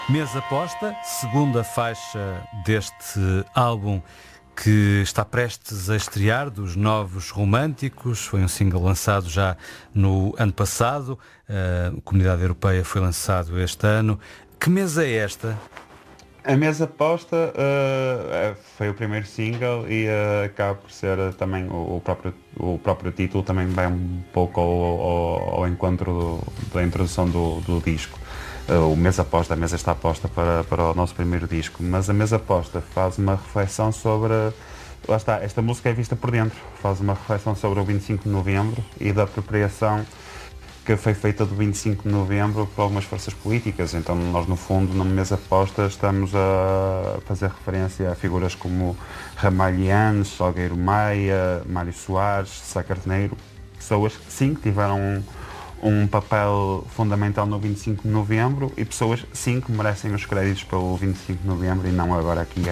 Mês Aposta, segunda faixa deste álbum que está prestes a estrear, dos Novos Românticos. Foi um single lançado já no ano passado, a Comunidade Europeia foi lançado este ano. Que mesa é esta? A Mesa Aposta foi o primeiro single e acaba por ser também o próprio título, também vai um pouco ao encontro da introdução do disco. O Mesa Aposta, a mesa está aposta para o nosso primeiro disco, mas a Mesa Aposta faz uma reflexão sobre, lá está, esta música é vista por dentro, faz uma reflexão sobre o 25 de Novembro e da apropriação que foi feita do 25 de Novembro por algumas forças políticas. Então nós, no fundo, na Mesa Aposta, estamos a fazer referência a figuras como Ramalhianes, Salgueiro Maia, Mário Soares, Sá Carneiro, pessoas que sim, que tiveram um papel fundamental no 25 de Novembro e pessoas sim que merecem os créditos pelo 25 de Novembro e não agora aqui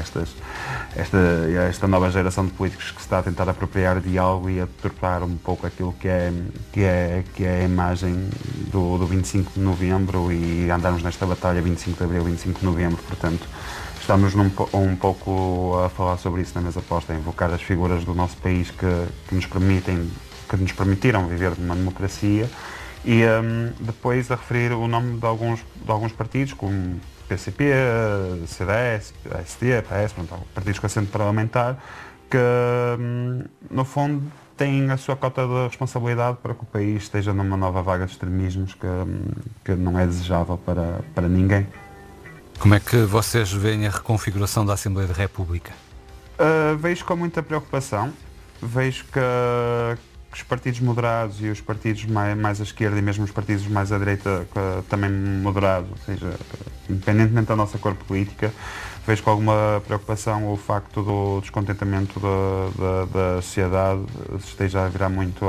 esta nova geração de políticos que se está a tentar apropriar de algo e a deturpar um pouco aquilo que é a imagem do 25 de Novembro e andarmos nesta batalha 25 de Abril, 25 de Novembro, portanto estamos um pouco a falar sobre isso na Mesa Aposta, a invocar as figuras do nosso país que nos permitiram viver numa democracia. E depois a referir o nome de alguns partidos, como PCP, CDS, AST, PS, partidos com assento parlamentar, que no fundo têm a sua cota de responsabilidade para que o país esteja numa nova vaga de extremismos que não é desejável para ninguém. Como é que vocês veem a reconfiguração da Assembleia da República? Vejo com muita preocupação. Vejo que os partidos moderados e os partidos mais à esquerda e mesmo os partidos mais à direita também moderados, ou seja, independentemente da nossa cor política, vejo com alguma preocupação o facto do descontentamento da sociedade esteja a virar muito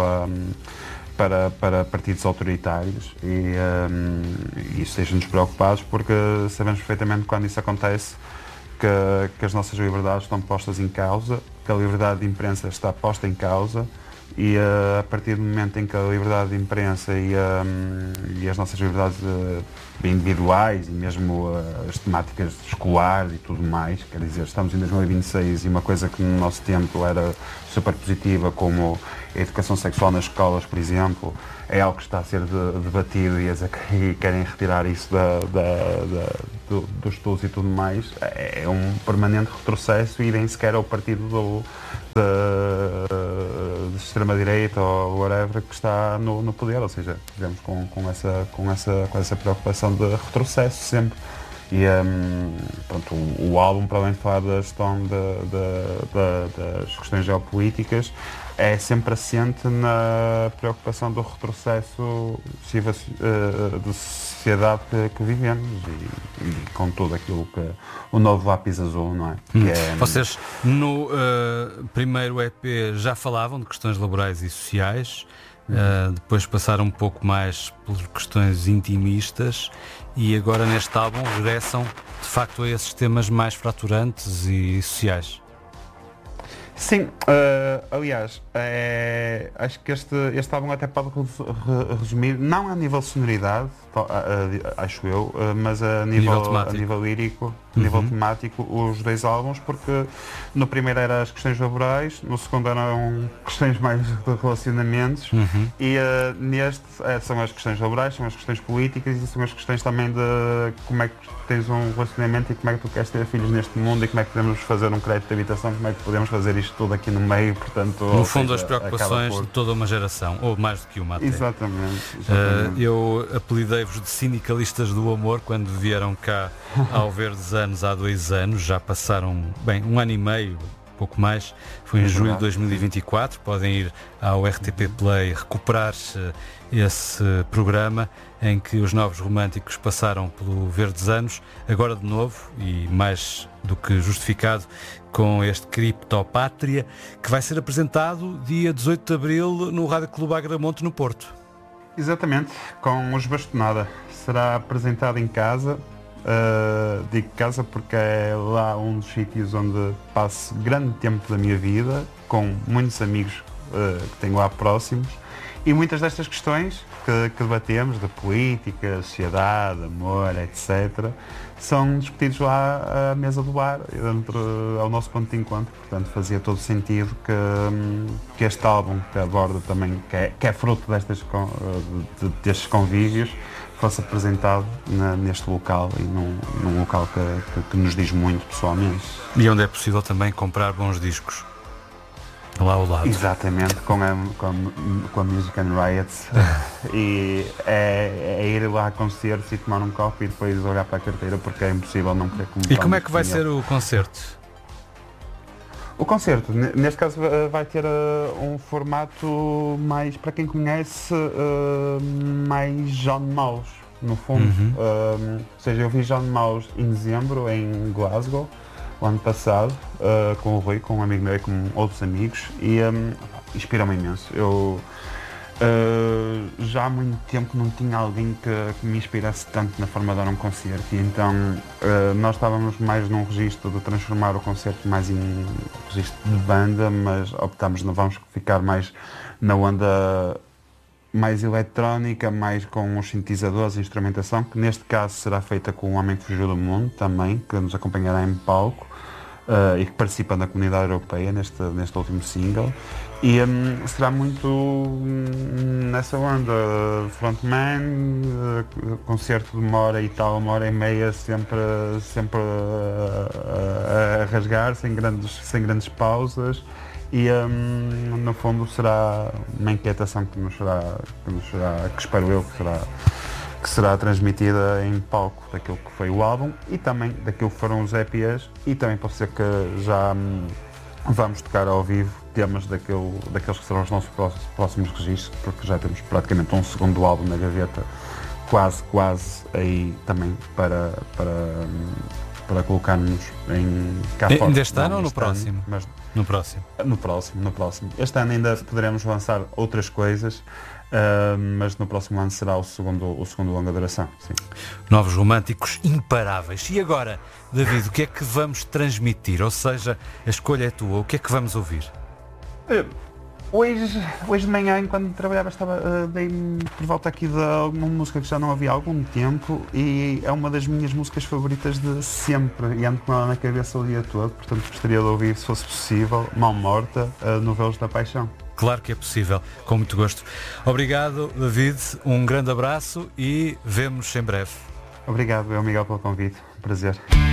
para partidos autoritários e isso deixa-nos preocupados porque sabemos perfeitamente que quando isso acontece que as nossas liberdades estão postas em causa, que a liberdade de imprensa está posta em causa. E a partir do momento em que a liberdade de imprensa e as nossas liberdades individuais e mesmo as temáticas escolares e tudo mais, quer dizer, estamos em 2026 e uma coisa que no nosso tempo era super positiva, como a educação sexual nas escolas, por exemplo, é algo que está a ser debatido e querem retirar isso dos estudos e tudo mais, é um permanente retrocesso e nem sequer é o partido de extrema-direita ou whatever que está no poder, ou seja, vivemos com essa preocupação de retrocesso sempre. E pronto, o álbum, para além de falar da gestão das questões geopolíticas, é sempre assente na preocupação do retrocesso de sociedade que vivemos e com tudo aquilo que o novo lápis azul, não é? Vocês no primeiro EP já falavam de questões laborais e sociais, depois passaram um pouco mais por questões intimistas e agora neste álbum regressam de facto a esses temas mais fraturantes e sociais. Sim, aliás, acho que este álbum até pode resumir, não a nível de sonoridade, acho eu, mas a nível lírico, a nível temático, os dois álbuns, porque no primeiro eram as questões laborais, no segundo eram questões mais de relacionamentos e neste são as questões laborais, são as questões políticas e são as questões também de como é que tens um relacionamento e como é que tu queres ter filhos neste mundo e como é que podemos fazer um crédito de habitação, como é que podemos fazer isto tudo aqui no meio, portanto... No fundo, as preocupações de toda uma geração, ou mais do que uma até. Exatamente. Eu apelidei-vos de sindicalistas do amor quando vieram cá ao Verdes Anos há 2 anos, já passaram, um ano e meio, pouco mais, foi em julho de 2024, podem ir ao RTP Play recuperar esse programa em que os Novos Românticos passaram pelo Verdes Anos, agora de novo e mais do que justificado com este Criptopátria, que vai ser apresentado dia 18 de Abril no Rádio Clube Agramonte no Porto. Exatamente, com os Bastonada. Será apresentado em casa, digo casa porque é lá um dos sítios onde passo grande tempo da minha vida, com muitos amigos que tenho lá próximos, E muitas destas questões que debatemos, da política, sociedade, amor, etc., são discutidos lá à mesa do bar, ao nosso ponto de encontro. Portanto, fazia todo sentido que este álbum, que aborda também, que é fruto destes convívios, fosse apresentado neste local e num local que nos diz muito pessoalmente. E onde é possível também comprar bons discos. Lá ao lado. Exatamente, com a Music and Riots. E é ir lá a concertos e tomar um copo e depois olhar para a carteira, porque é impossível não querer comprar. E como é que vai ser o concerto? O concerto, neste caso, vai ter um formato mais, para quem conhece, mais John Maus, no fundo. Ou seja, eu vi John Maus em dezembro, em Glasgow, o ano passado, com o Rui, com um amigo meu e com outros amigos, e inspirou-me imenso. Eu já há muito tempo não tinha alguém que me inspirasse tanto na forma de dar um concerto, e então nós estávamos mais num registro de transformar o concerto mais em registro de banda, mas optámos, não vamos ficar mais na onda mais eletrónica, mais com os sintetizadores e instrumentação, que neste caso será feita com o Homem que Fugiu do Mundo também, que nos acompanhará em palco e que participa da comunidade europeia neste último single. E será muito nessa onda, frontman, concerto de 1h e tal, 1h30, sempre a rasgar, sem grandes pausas. E no fundo será uma inquietação que espero eu que será transmitida em palco daquilo que foi o álbum e também daquilo que foram os EPs, e também pode ser que já vamos tocar ao vivo temas daqueles que serão os nossos próximos registros, porque já temos praticamente um segundo álbum na gaveta, quase aí também para colocarmos em cá fora. Ainda este ano ou no próximo? Mas no próximo. No próximo. Este ano ainda poderemos lançar outras coisas, mas no próximo ano será o segundo longa duração. Sim. Novos Românticos imparáveis. E agora, David, o que é que vamos transmitir? Ou seja, a escolha é tua. O que é que vamos ouvir? Hoje de manhã, enquanto trabalhava, dei-me por volta aqui de uma música que já não havia há algum tempo, e é uma das minhas músicas favoritas de sempre, e ando com ela na cabeça o dia todo, portanto gostaria de ouvir, se fosse possível, Mão Morta, Novelos da Paixão. Claro que é possível, com muito gosto. Obrigado, David, um grande abraço e vemo-nos em breve. Obrigado, Miguel, pelo convite. Prazer.